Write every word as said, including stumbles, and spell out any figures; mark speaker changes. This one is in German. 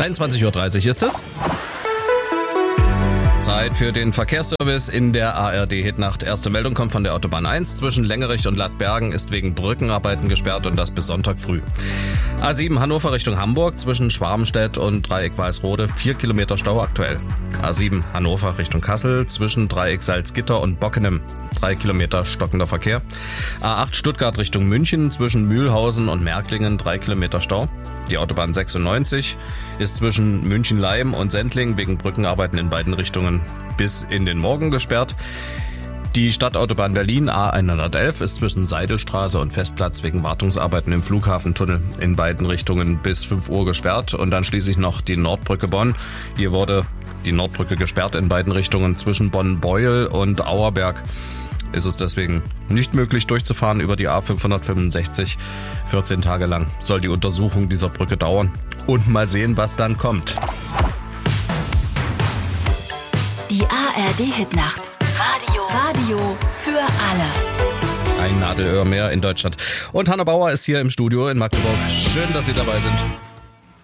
Speaker 1: dreiundzwanzig Uhr dreißig ist es. Zeit für den Verkehrsservice in der A R D-Hitnacht. Erste Meldung kommt von der Autobahn eins. Zwischen Längerich und Lattbergen ist wegen Brückenarbeiten gesperrt und das bis Sonntag früh. A sieben Hannover Richtung Hamburg zwischen Schwarmstedt und Dreieck Weißrode. vier Kilometer Stau aktuell. A sieben Hannover Richtung Kassel zwischen Dreieck Salzgitter und Bockenem. drei Kilometer stockender Verkehr. A acht Stuttgart Richtung München zwischen Mühlhausen und Märklingen. drei Kilometer Stau. Die Autobahn sechsundneunzig ist zwischen München-Leim und Sendling wegen Brückenarbeiten in beiden Richtungen bis in den Morgen gesperrt. Die Stadtautobahn Berlin A hundertelf ist zwischen Seidelstraße und Festplatz wegen Wartungsarbeiten im Flughafentunnel in beiden Richtungen bis fünf Uhr gesperrt. Und dann schließlich noch die Nordbrücke Bonn. Hier wurde die Nordbrücke gesperrt in beiden Richtungen zwischen Bonn-Beuel und Auerberg. Ist es deswegen nicht möglich durchzufahren über die A fünfhundertfünfundsechzig. vierzehn Tage lang soll die Untersuchung dieser Brücke dauern. Und mal sehen, was dann kommt.
Speaker 2: Die A R D-Hitnacht. Radio. Radio für alle.
Speaker 1: Ein Nadelöhr mehr in Deutschland. Und Hanna Bauer ist hier im Studio in Magdeburg. Schön, dass Sie dabei sind.